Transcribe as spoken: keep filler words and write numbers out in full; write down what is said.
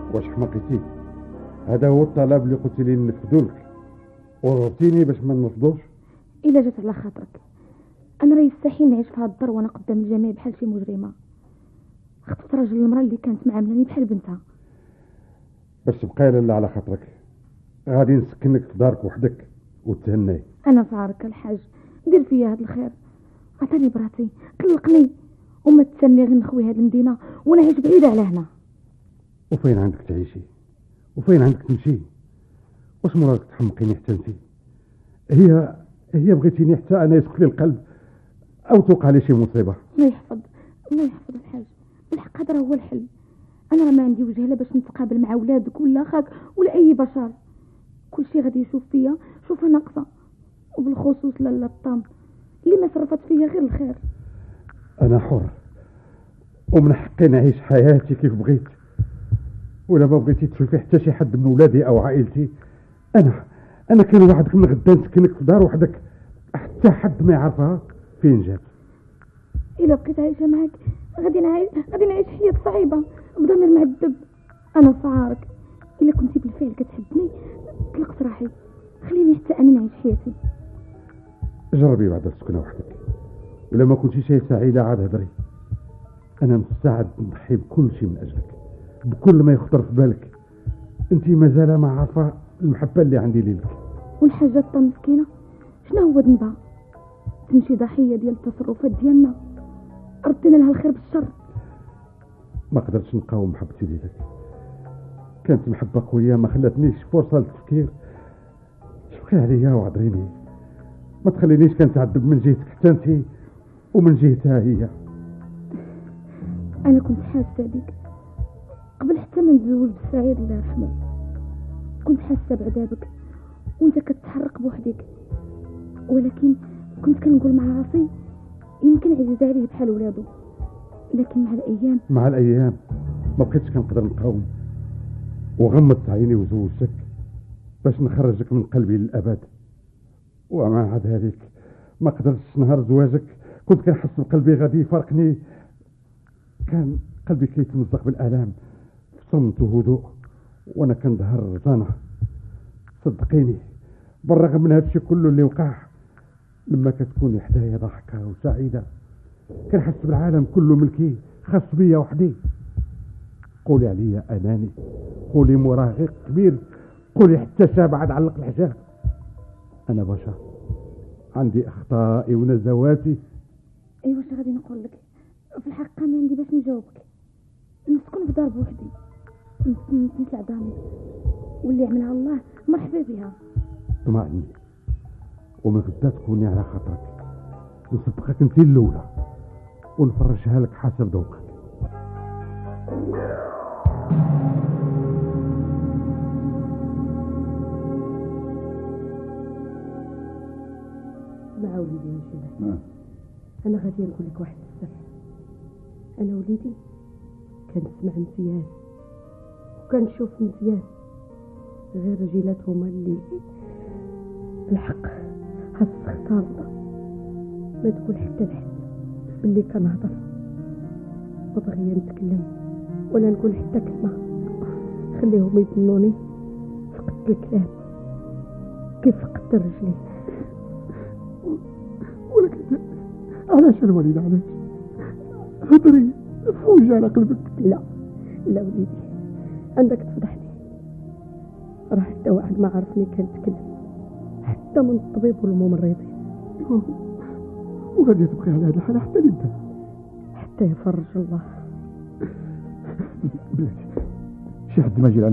واش حماقيتي؟ هذا هو الطلب اللي قلت لي ننفذو لك ورغبتيني باش ما نرفضوش. الا جات على خاطرك انا راه يستحيل نعيش في هذا الدار وانا قدام الجميع بحال شي مجرمه. خطفت راجل المراه اللي كانت معاملاني بحال بنتها. باش تبقى لاله على خاطرك غادي نسكنك في دارك وحدك وتهناي. انا فارك الحاج، دير فيا هذا الخير، عطاني براتي، طلقني وما تسني غير نخوي هذه المدينه ونعيش بعيده على هنا. وفين عندك تعيشي وفين عندك تمشي؟ واش مرادك تحمقيني حتى انت؟ هي هي بغيتيني حتى انا يسكت لي القلب او توقع لي شي مصيبه؟ الله يحفظ الله يحفظ الحاج، بالحق هذا هو الحل. انا راه ما عندي وجه لا باش نتقابل مع ولادك ولا اخاك ولا اي بشر. كل شيء غادي يشوف فيا شوفها ناقصه، وبالخصوص لاله الطام اللي ما صرفت فيا غير الخير. انا حر ومن حقي نعيش حياتي كيف بغيت، ولا ما بغيتي تشوفي حتى شي حد من ولادي او عائلتي انا انا كان وعدك من غدا نسكنك في دار وحدك حتى حد ما يعرفها فين جات. الا بقيت عايشه معك غادي نعيش غادي نعيش حياه صعيبه بضمير معذب. انا فعارك الا كنتي بالفعل كتحبني طلق سراحي، خليني حتى انا نعيش حياتي. جربي بعد السكنه وحدك، ولا ما كنتي شي سعيده عاد هضري. انا مستعد نضحي بكل شيء من اجلك، بكل ما يخطر في بالك. انت مازال ما عارفه المحبه اللي عندي ليك. والحاجه الطا مسكينه شنو هو ذنبها؟ تمشي ضحيه ديال التصرفات ديالنا، ردينا لها الخير بالشر. ما قدرتش نقاوم محبتي ليك، كانت محبه قويه ما خلاتنيش فرصه للتفكير. شفقي عليا وعذريني، ما تخلينيش كنتعذب من جهتك حتى انت ومن جهتها هي. انا كنت حاسه بك قبل حتى ما نتزوج بالسعيد الله يرحمه، كنت حاسه بعذابك وانت كتحرك بوحدك، ولكن كنت كنقول مع راسي يمكن عزيز عليه بحال ولادو. لكن مع الايام مع الايام ما بقيتش كنقدر نقاوم، وغمضت عيني وزوجتك باش نخرجك من قلبي للابد. ومع ذلك ما قدرتش نهار زواجك كنت كنحس بقلبي غادي يفارقني. كان قلبي كيتمزق بالالام في صمت وهدوء وانا كنظهر رزانه. صدقيني بالرغم من هذا الشيء كله اللي وقع، لما كتكوني حدايا ضحكه وسعيده كنحس بالعالم كله ملكي خاص بيا وحدي. قولي عليا اناني، قولي مراهق كبير، قولي حتى شاب عاد علق الحجاب. انا بشر عندي اخطائي ونزواتي. ايوا واش غادي نقول لك؟ في الحقيقه ما عندي باش نجاوبك. نسكن في دار بوحدي نتنسى عظامي، واللي عملها الله مرحبا بها. طمعني ومن غدا تكوني على خاطرك، نسبقك انت الاولى ونفرشها لك حسب ذوقك. مع وليدي مجيدة، أنا غادي نقول لك واحد السر. أنا وليدي كنسمع مزيان وكنشوف مزيان، غير رجيلات هما اللي الحق هاد السخطار ما تقول حتى لحد باللي كنهضر، ما بغيا نتكلم ولا نقول حتى كلمة. خليهم يظنوني فقدت الكلام كيف فقدت الرجلين. ولكن علاش الوالد علاش؟ هضري فوجي على قلبك. لا لا وليدي عندك تفضحني، راه حتى واحد ما عرفني كنتكلم حتى من الطبيب والممرضين. وغادي تبقي على هذه الحالة حتى نبدا حتى يفرج الله. بلاتي شي حد ما جي